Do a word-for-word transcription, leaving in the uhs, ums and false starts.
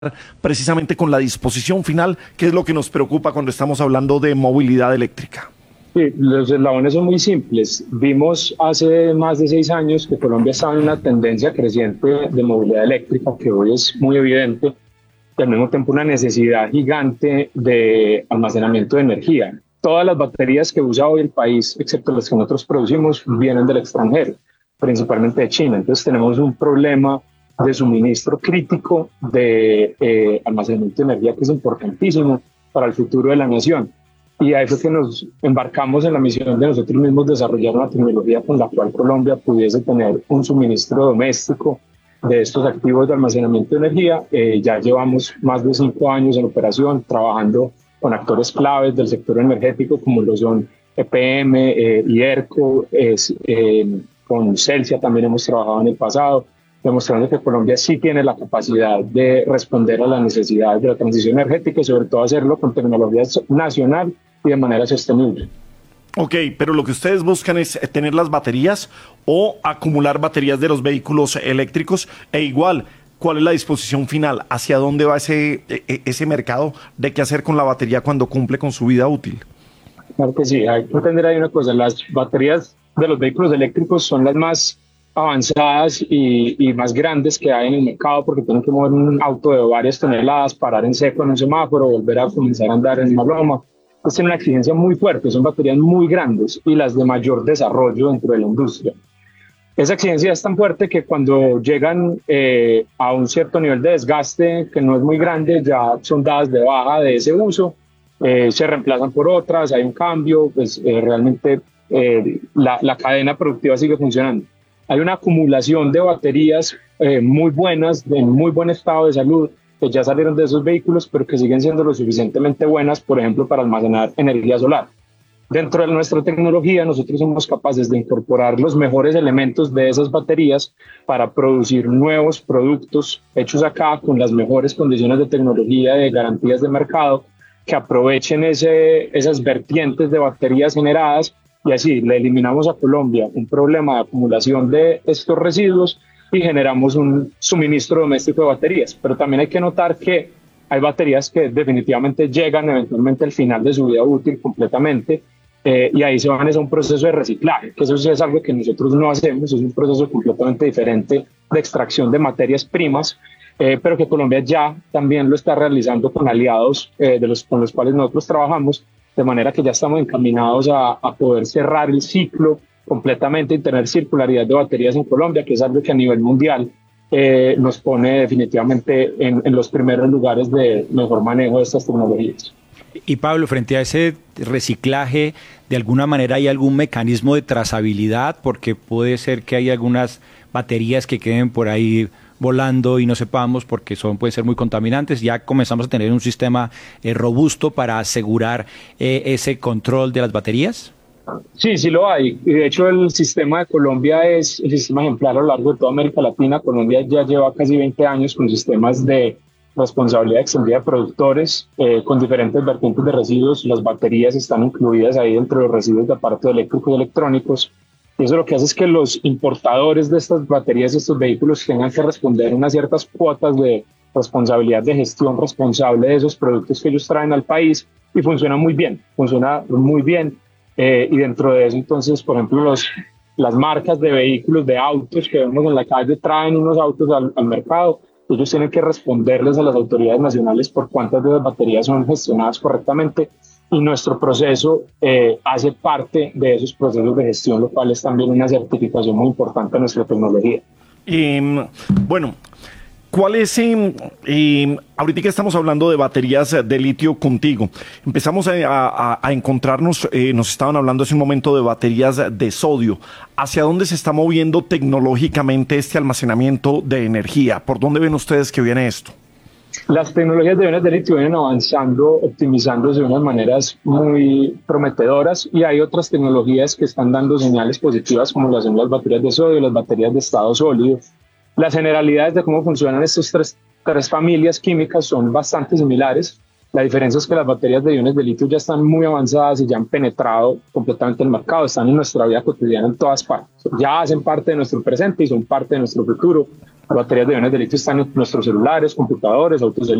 precisamente con la disposición final, que es lo que nos preocupa cuando estamos hablando de movilidad eléctrica. Sí, los eslabones son muy simples. Vimos hace más de seis años que Colombia estaba en una tendencia creciente de movilidad eléctrica, que hoy es muy evidente, y al mismo tiempo una necesidad gigante de almacenamiento de energía. Todas las baterías que usa hoy el país, excepto las que nosotros producimos, vienen del extranjero, principalmente de China. Entonces tenemos un problema de suministro crítico de eh, almacenamiento de energía que es importantísimo para el futuro de la nación. Y a eso es que nos embarcamos en la misión de nosotros mismos desarrollar una tecnología con la cual Colombia pudiese tener un suministro doméstico de estos activos de almacenamiento de energía. Eh, ya llevamos más de cinco años en operación, trabajando con actores claves del sector energético, como lo son E P M, eh, IERCO, es, eh, con Celsia también hemos trabajado en el pasado, demostrando que Colombia sí tiene la capacidad de responder a las necesidades de la transición energética y sobre todo hacerlo con tecnología nacional y de manera sostenible. Ok, pero lo que ustedes buscan es tener las baterías o acumular baterías de los vehículos eléctricos, e igual, ¿cuál es la disposición final? ¿Hacia dónde va ese, ese mercado de qué hacer con la batería cuando cumple con su vida útil? Claro que sí, hay que entender ahí una cosa, las baterías de los vehículos eléctricos son las más avanzadas y, y más grandes que hay en el mercado, porque tienen que mover un auto de varias toneladas, parar en seco en un semáforo, volver a comenzar a andar en una loma. Pues tienen una exigencia muy fuerte, son baterías muy grandes y las de mayor desarrollo dentro de la industria. Esa exigencia es tan fuerte que cuando llegan eh, a un cierto nivel de desgaste, que no es muy grande, ya son dadas de baja de ese uso, eh, se reemplazan por otras, hay un cambio, pues eh, realmente eh, la, la cadena productiva sigue funcionando. Hay una acumulación de baterías eh, muy buenas, en muy buen estado de salud, que ya salieron de esos vehículos, pero que siguen siendo lo suficientemente buenas, por ejemplo, para almacenar energía solar. Dentro de nuestra tecnología, nosotros somos capaces de incorporar los mejores elementos de esas baterías para producir nuevos productos hechos acá con las mejores condiciones de tecnología, de garantías de mercado, que aprovechen ese, esas vertientes de baterías generadas, y así le eliminamos a Colombia un problema de acumulación de estos residuos y generamos un suministro doméstico de baterías. Pero también hay que notar que hay baterías que definitivamente llegan eventualmente al final de su vida útil completamente, eh, y ahí se van a un proceso de reciclaje, que eso sí es algo que nosotros no hacemos, es un proceso completamente diferente de extracción de materias primas, eh, pero que Colombia ya también lo está realizando con aliados eh, de los, con los cuales nosotros trabajamos, de manera que ya estamos encaminados a, a poder cerrar el ciclo completamente y tener circularidad de baterías en Colombia, que es algo que a nivel mundial eh, nos pone definitivamente en, en los primeros lugares de mejor manejo de estas tecnologías. Y Pablo, frente a ese reciclaje, ¿de alguna manera hay algún mecanismo de trazabilidad? Porque puede ser que hay algunas baterías que queden por ahí volando y no sepamos, porque son, pueden ser muy contaminantes. Ya comenzamos a tener un sistema eh, robusto para asegurar eh, ese control de las baterías. Sí, sí lo hay. Y de hecho, el sistema de Colombia es el sistema ejemplar a lo largo de toda América Latina. Colombia ya lleva casi veinte años con sistemas de responsabilidad extendida de productores eh, con diferentes vertientes de residuos. Las baterías están incluidas ahí dentro de los residuos de aparatos eléctricos y electrónicos. Y eso lo que hace es que los importadores de estas baterías, de estos vehículos, tengan que responder a unas ciertas cuotas de responsabilidad de gestión responsable de esos productos que ellos traen al país, y funciona muy bien, funciona muy bien. Eh, y dentro de eso, entonces, por ejemplo, los, las marcas de vehículos, de autos que vemos en la calle, traen unos autos al, al mercado. Ellos tienen que responderles a las autoridades nacionales por cuántas de las baterías son gestionadas correctamente, y nuestro proceso eh, hace parte de esos procesos de gestión, lo cual es también una certificación muy importante de nuestra tecnología. Eh, bueno, ¿cuál es, eh, eh, ahorita que estamos hablando de baterías de litio contigo, empezamos a, a, a encontrarnos, eh, nos estaban hablando hace un momento de baterías de sodio. ¿Hacia dónde se está moviendo tecnológicamente este almacenamiento de energía? ¿Por dónde ven ustedes que viene esto? Las tecnologías de iones de litio vienen avanzando, optimizándose de unas maneras muy prometedoras, y hay otras tecnologías que están dando señales positivas, como las son las baterías de sodio y las baterías de estado sólido. Las generalidades de cómo funcionan estas tres, tres familias químicas son bastante similares. La diferencia es que las baterías de iones de litio ya están muy avanzadas y ya han penetrado completamente el mercado, están en nuestra vida cotidiana en todas partes. Ya hacen parte de nuestro presente y son parte de nuestro futuro. baterías de iones de litio están en nuestros celulares, computadores, autos